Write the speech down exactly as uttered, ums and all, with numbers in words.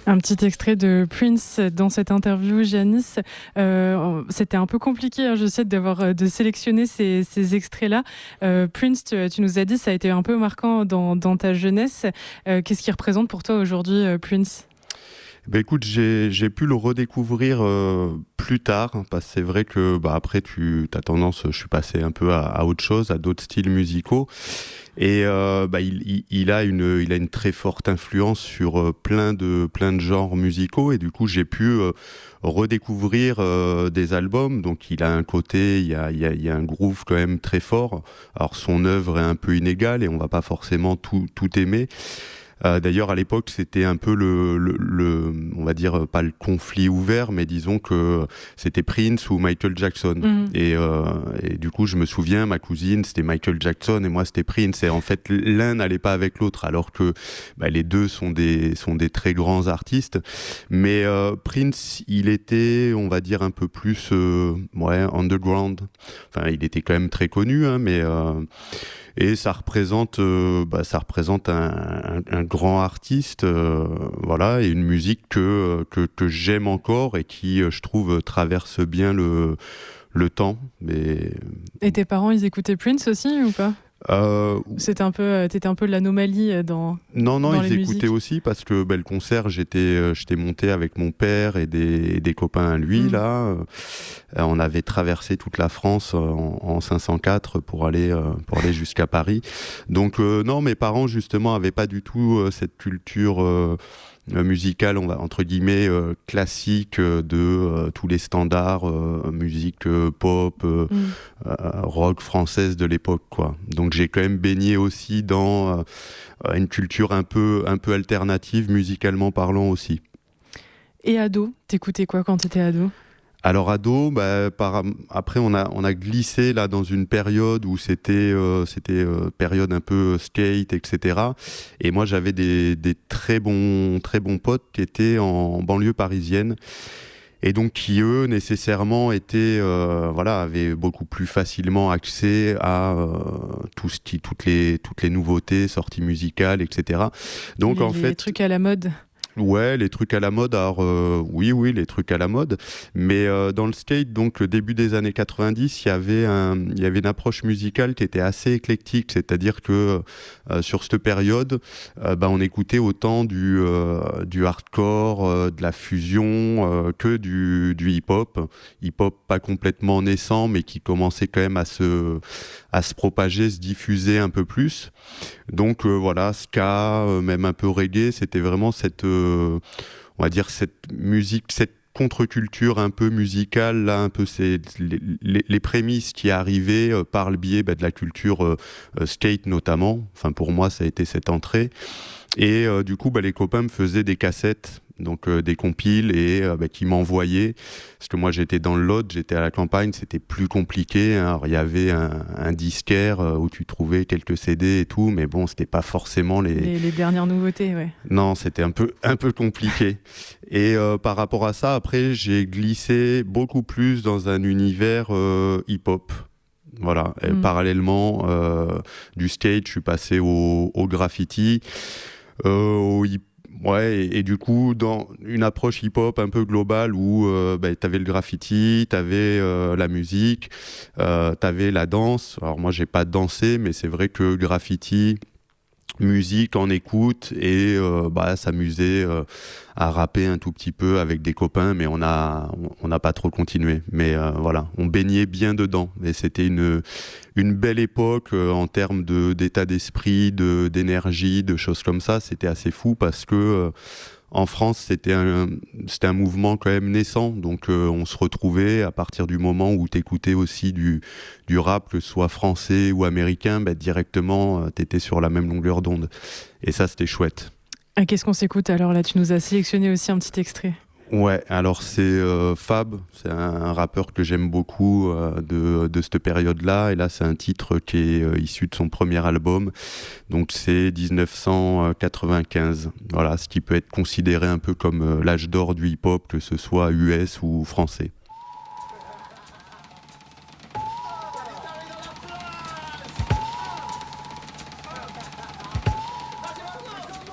Un petit extrait de Prince dans cette interview, Janice. Euh, c'était un peu compliqué, hein, je sais, d'avoir, de sélectionner ces, ces extraits-là. Euh, Prince, tu, tu nous as dit, ça a été un peu marquant dans, dans ta jeunesse. Euh, qu'est-ce qu'il représente pour toi aujourd'hui, euh, Prince ? Ben écoute, j'ai, j'ai pu le redécouvrir euh, plus tard, hein, parce que c'est vrai que bah, après, tu as tendance, je suis passé un peu à, à autre chose, à d'autres styles musicaux. Et euh, bah, il, il, il, a une, il a une très forte influence sur euh, plein, de, plein de genres musicaux. Et du coup, j'ai pu euh, redécouvrir euh, des albums. Donc, il a un côté, il y a, il y a, il y a un groove quand même très fort. Alors, son œuvre est un peu inégale et on va pas forcément tout, tout aimer. Euh, d'ailleurs, à l'époque, c'était un peu le, le, le, on va dire, pas le conflit ouvert, mais disons que c'était Prince ou Michael Jackson. Mmh. Et, euh, et du coup, je me souviens, ma cousine, c'était Michael Jackson et moi, c'était Prince. Et en fait, l'un n'allait pas avec l'autre, alors que bah, les deux sont des, sont des très grands artistes. Mais euh, Prince, il était, on va dire, un peu plus euh, ouais, underground. Enfin, il était quand même très connu, hein, mais... Euh, Et ça représente, euh, bah, ça représente un, un, un grand artiste, euh, voilà, et une musique que, que, que j'aime encore et qui, je trouve, traverse bien le, le temps. Mais... Et tes parents, ils écoutaient Prince aussi ou pas ? Euh, C'était un peu, t'étais un peu l'anomalie dans non, non, dans ils les écoutaient musiques. aussi parce que bah, le concert, j'étais, euh, j'étais monté avec mon père et des, et des copains à lui, Mmh. là. Euh, on avait traversé toute la France euh, en, en cinq cent quatre pour aller, euh, pour aller jusqu'à Paris. Donc, euh, non, mes parents, justement, avaient pas du tout euh, cette culture... Euh, musicale, on va entre guillemets euh, classique euh, de euh, tous les standards euh, musique euh, pop, euh, Mmh. euh, rock française de l'époque, quoi. Donc j'ai quand même baigné aussi dans euh, une culture un peu un peu alternative musicalement parlant aussi. Et ado, t'écoutais quoi quand t'étais ado ? Alors ado, bah, par, après on a on a glissé là dans une période où c'était euh, c'était euh, période un peu skate, et cetera. Et moi j'avais des, des très bons très bons potes qui étaient en banlieue parisienne et donc qui eux nécessairement étaient euh, voilà avaient beaucoup plus facilement accès à euh, tout ce qui toutes les toutes les nouveautés sorties musicales, et cetera. Donc les, en les fait trucs à la mode. Ouais, les trucs à la mode, alors euh, oui, oui, les trucs à la mode, mais euh, dans le skate, donc le début des années quatre-vingt-dix, il y avait un, il y avait une approche musicale qui était assez éclectique, c'est-à-dire que euh, sur cette période, euh, bah, on écoutait autant du, euh, du hardcore, euh, de la fusion, euh, que du, du hip-hop, hip-hop pas complètement naissant, mais qui commençait quand même à se, à se propager, se diffuser un peu plus. Donc euh, voilà, ska, euh, même un peu reggae, c'était vraiment cette, euh, on va dire cette musique, cette contre-culture un peu musicale, là, un peu c'est les, les, les prémices qui arrivaient euh, par le biais bah, de la culture euh, euh, skate notamment. Enfin pour moi, ça a été cette entrée. Et euh, du coup, bah, les copains me faisaient des cassettes, donc euh, des compiles, et euh, bah, qui m'envoyaient. Parce que moi, j'étais dans le Lot, j'étais à la campagne, c'était plus compliqué. Hein. Alors, il y avait un, un disquaire euh, où tu trouvais quelques C D et tout, mais bon, c'était pas forcément les... Les, les dernières nouveautés, ouais. Non, c'était un peu, un peu compliqué. Et euh, par rapport à ça, après, j'ai glissé beaucoup plus dans un univers euh, hip-hop. Voilà. Et Mm. parallèlement, euh, du skate, je suis passé au, au graffiti. Euh, au hip- ouais, et, et du coup, dans une approche hip-hop un peu globale où euh, bah, tu avais le graffiti, tu avais euh, la musique, euh, tu avais la danse. Alors moi, j'ai pas dansé, mais c'est vrai que graffiti, musique, en écoute et euh, bah, s'amuser euh, à rapper un tout petit peu avec des copains, mais on a on n'a pas trop continué. Mais euh, voilà, on baignait bien dedans et c'était une une belle époque euh, en termes de d'état d'esprit, de d'énergie, de choses comme ça. C'était assez fou parce que euh, en France, c'était un, c'était un mouvement quand même naissant, donc euh, on se retrouvait à partir du moment où t'écoutais aussi du, du rap, que ce soit français ou américain, bah, directement euh, t'étais sur la même longueur d'onde. Et ça, c'était chouette. Ah, qu'est-ce qu'on s'écoute alors là ? Tu nous as sélectionné aussi un petit extrait. Ouais, alors c'est euh, Fab, c'est un, un rappeur que j'aime beaucoup euh, de, de cette période-là, et là c'est un titre qui est euh, issu de son premier album, donc c'est dix-neuf cent quatre-vingt-quinze, voilà, ce qui peut être considéré un peu comme euh, l'âge d'or du hip-hop, que ce soit U S ou français.